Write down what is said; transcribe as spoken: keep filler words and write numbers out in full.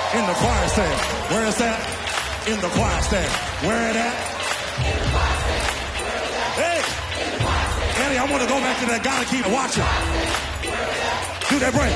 In the choir stand. Where is that? In the choir stand. Where it at? In the choir stand. Where is that? Hey! In the choir stand. Annie, I want to go back to that. Gotta keep watching. Do that break.